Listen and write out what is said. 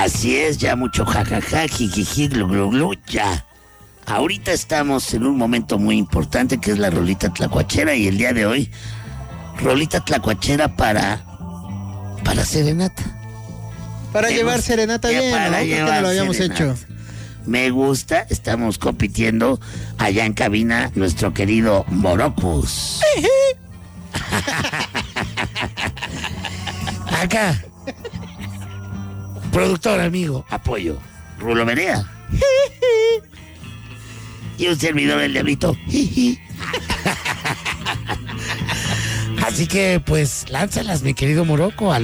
Así es, ya mucho jajaja, jijiji, glu, glu, glu, ya. Ahorita estamos en un momento muy importante que es la rolita tlacuachera y el día de hoy, rolita tlacuachera para serenata. Para llevar serenata bien, ¿no? Para Porque no lo habíamos hecho. Me gusta, estamos compitiendo allá en cabina nuestro querido Morocus. Acá. Productor, amigo, apoyo. Rulo Merea. Y un servidor, el Diablito. Así que, pues, lánzalas, mi querido Morocco.